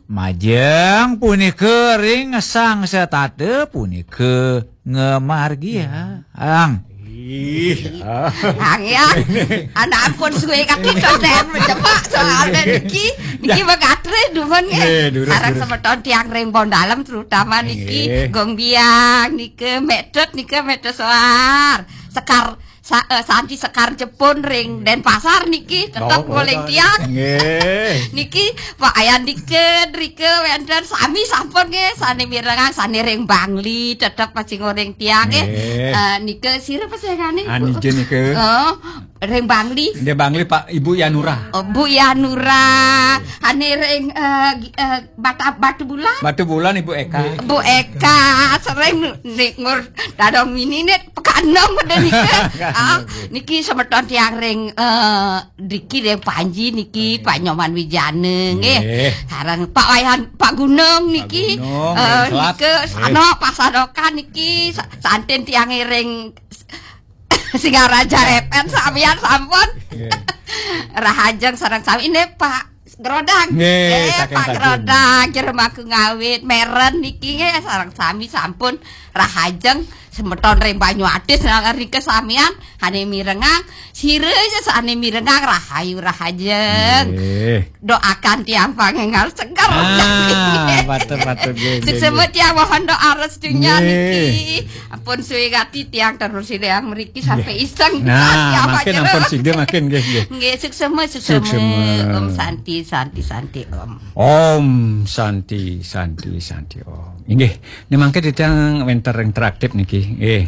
Majeng punika ring sang setate punika ngemargia. Ang. Ang anak pun suwe kaki dosen mencepak soalnya niki bagatre duman sarang semeton tiang rembon dalam terutama niki gong biang nike medet soar Santi sekar Jepun ring Denpasar niki tetap goleng tiang. Niki Pak Ayan dike rike wenten sami sampun nggih sane mirengang sane ring Bangli tetep pacing goreng tiang nike sira pesegane. Anije nike. Ring Bangli. Dia Bangli Pak Ibu Yanura. Bu Yanura. Ane ring Batu Bulan. Batu Bulan Ibu Eka. Bu Eka sering ngur dadong minine pekanom niki. Niki semeton tiang ring Diki ring Panji niki Pak Nyoman Wijane nggih. Sareng Pak Wayan Pak Gunung niki nike sano pasadokan niki santen tiang ring Singaraja FN samian sampun. Rahajeng sareng sami ini Pak Grodang. Pak Grodang jeremaku ngawit meren niki nggih sareng sami sampun rahajeng semeton ring Banyuadis nang rike samian hane mirengang sireus sane mirengang rahayu rahajeng. Doakan tiang pangengal seger. Batur nggih. Sukses tiang mohon doa restunya niki. Ampun suwe gati tiang terus yang mriki sampai iseng. Makin ampun sigde makin nggih. Nggih sukses. Om Santi Om. Om Santi Om. Nggih, nemangke ditang wenter ring interaktif niki.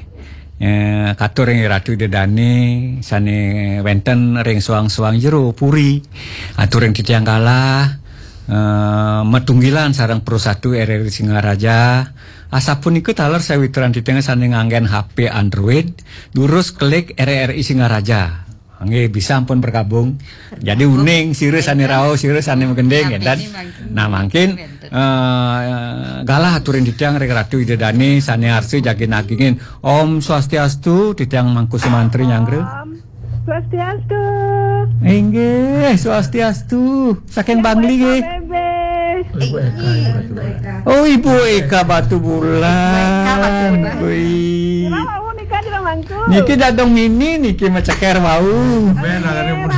Katur ring Ratu Dedane sane wenten ring suang-suang jero puri. Atur ring titiang kalah metunggilan sareng Pro 1 RRI Singaraja. Asapun iku taler sawitran titenge sane nganggen HP Android, durus klik RRI Singaraja. Nggih bisa ampun bergabung. Jadi uning sire sane rao sire sane gendeng dan nah mungkin galah aturin ditiang rek Ratu Dedane sane arsu jagin agingin Om Swastiastu ditiang Mangku Sumantri nyanggreu. Swastiastu. Nggih, Swastiastu. Saking Bangli nggih. Oh Ibu Eka Batu Bulan. Niki dadong mini niki meceker mau.